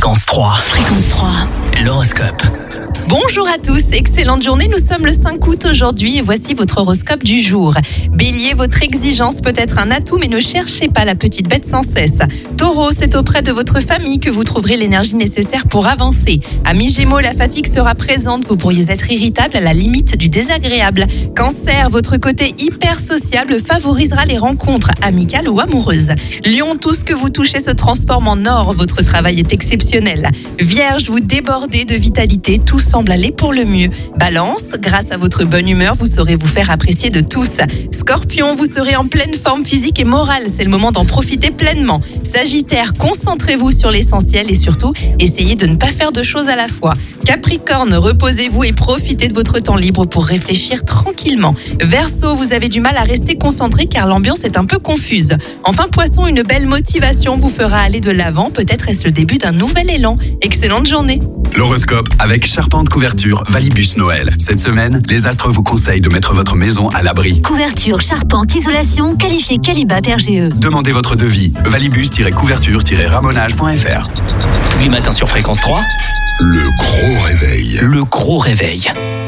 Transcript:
Fréquence 3. Fréquence 3. L'horoscope. Bonjour à tous, excellente journée, nous sommes le 5 août aujourd'hui et voici votre horoscope du jour. Bélier, votre exigence peut être un atout mais ne cherchez pas la petite bête sans cesse. Taureau, c'est auprès de votre famille que vous trouverez l'énergie nécessaire pour avancer. Amis Gémeaux, la fatigue sera présente, vous pourriez être irritable à la limite du désagréable. Cancer, votre côté hyper sociable favorisera les rencontres amicales ou amoureuses. Lion, tout ce que vous touchez se transforme en or, votre travail est exceptionnel. Vierge, vous débordez de vitalité, tout semble aller pour le mieux. Balance, grâce à votre bonne humeur, vous saurez vous faire apprécier de tous. Scorpion, vous serez en pleine forme physique et morale, c'est le moment d'en profiter pleinement. Sagittaire, concentrez-vous sur l'essentiel et surtout, essayez de ne pas faire de choses à la fois. Capricorne, reposez-vous et profitez de votre temps libre pour réfléchir tranquillement. Verseau, vous avez du mal à rester concentré car l'ambiance est un peu confuse. Enfin Poisson, une belle motivation vous fera aller de l'avant, peut-être est-ce le début d'un nouvel élan. Excellente journée. L'horoscope avec Charpente Couverture Valibus Noël. Cette semaine, les astres vous conseillent de mettre votre maison à l'abri. Couverture, charpente, isolation, qualifié Qualibat RGE. Demandez votre devis. Valibus-couverture-ramonage.fr. Tous les matins sur Fréquence 3. Le gros réveil. Le gros réveil.